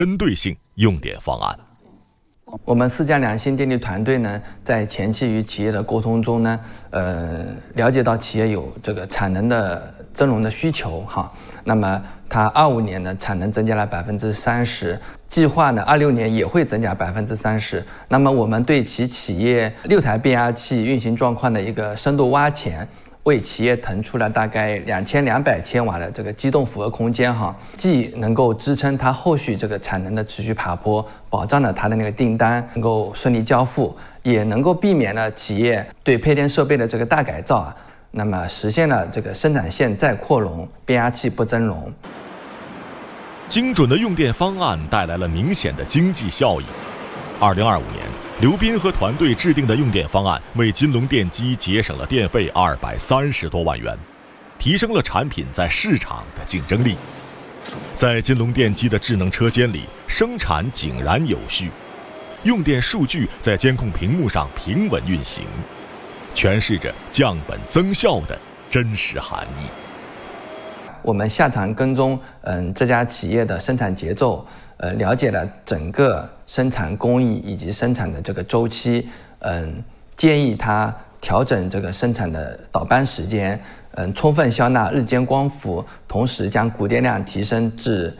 针对性用电方案。 我们四江两新电力团队呢，在前期与企业的沟通中呢，了解到企业有这个产能的增容的需求哈。那么它25年呢产能增加了30%，计划呢26年也会增加30%。那么我们对其企业6台变压器运行状况的一个深度挖潜，为企业腾出了大概2200千瓦的这个机动负荷空间哈，既能够支撑它后续这个产能的持续爬坡，保障了它的那个订单能够顺利交付，也能够避免了企业对配电设备的这个大改造啊，那么实现了这个生产线再扩容，变压器不增容。 精准的用电方案带来了明显的经济效益。2025年，刘斌和团队制定的用电方案为金龙电机节省了电费230多万元，提升了产品在市场的竞争力。在金龙电机的智能车间里，生产井然有序，用电数据在监控屏幕上平稳运行，诠释着降本增效的真实含义。 我们下场跟踪这家企业的生产节奏，了解了整个生产工艺以及生产的这个周期，建议他调整这个生产的倒班时间，充分消纳日间光伏，同时将谷电量提升至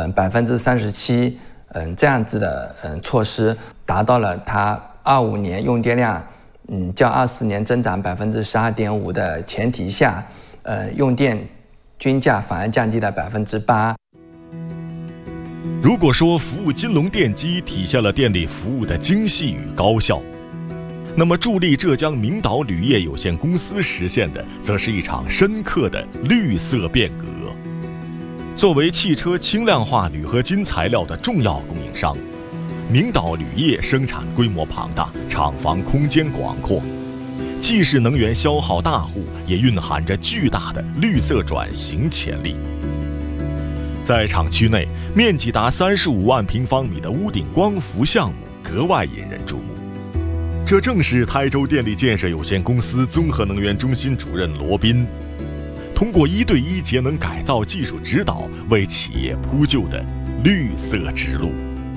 37%，这样子的措施达到了他25年用电量较24年增长12.5%的前提下，用电均价反而降低了8%。 如果说服务金龙电机体现了电力服务的精细与高效，那么助力浙江明岛铝业有限公司实现的，则是一场深刻的绿色变革。作为汽车轻量化铝合金材料的重要供应商，明岛铝业生产规模庞大，厂房空间广阔，既是能源消耗大户，也蕴含着巨大的绿色转型潜力。在厂区内，面积达35万平方米的屋顶光伏项目格外引人注目。这正是台州电力建设有限公司综合能源中心主任罗斌通过1对1节能改造技术指导，为企业铺就的绿色之路。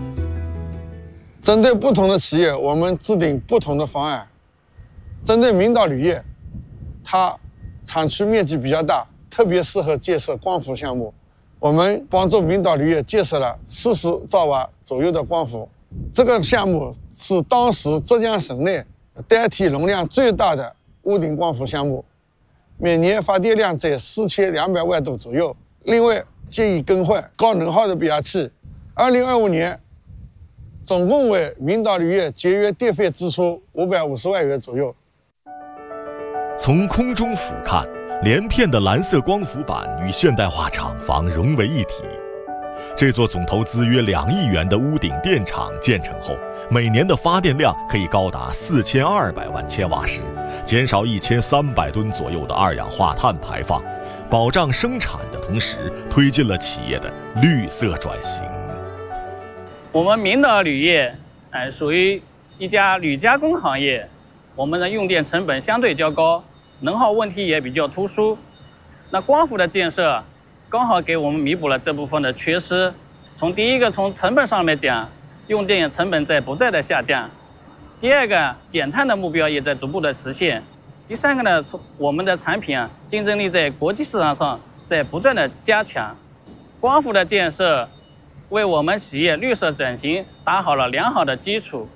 针对不同的企业，我们制定不同的方案。针对明岛铝业，它产区面积比较大，特别适合建设光伏项目。我们帮助明岛铝业建设了40兆瓦左右的光伏。这个项目是当时浙江省内单体容量最大的屋顶光伏项目，每年发电量在4200万度左右。另外，建议更换高能耗的变压器。2025年，总共为明岛铝业节约电费支出550万元左右。 从空中俯瞰，连片的蓝色光伏板与现代化厂房融为一体。这座总投资约2亿元的屋顶电厂建成后，每年的发电量可以高达4200万千瓦时，减少1300吨左右的二氧化碳排放，保障生产的同时，推进了企业的绿色转型。 我们明岛铝业属于一家铝加工行业，我们的用电成本相对较高，能耗问题也比较突出。那光伏的建设刚好给我们弥补了这部分的缺失。从成本上面讲，用电成本在不断的下降；第二个，减碳的目标也在逐步的实现；第三个呢，我们的产品竞争力在国际市场上在不断的加强。光伏的建设为我们企业绿色转型打好了良好的基础。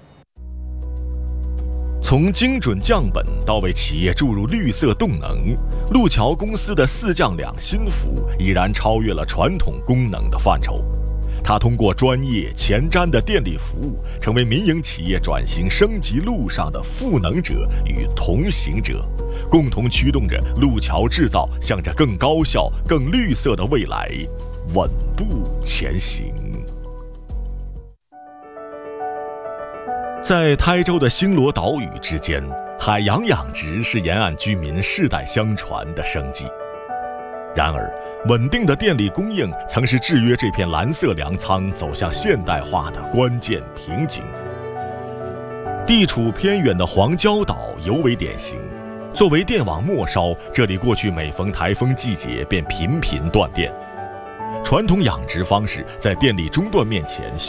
从精准降本到为企业注入绿色动能，路桥公司的4降2新服已然超越了传统功能的范畴。它通过专业前瞻的电力服务，成为民营企业转型升级路上的赋能者与同行者，共同驱动着路桥制造向着更高效、更绿色的未来稳步前行。在台州的星罗岛屿之间，海洋养殖是沿岸居民世代相传的生计。然而，稳定的电力供应曾是制约这片蓝色粮仓走向现代化的关键瓶颈。地处偏远的黄礁岛尤为典型，作为电网末梢，这里过去每逢台风季节便频频断电。传统养殖方式在电力中断面前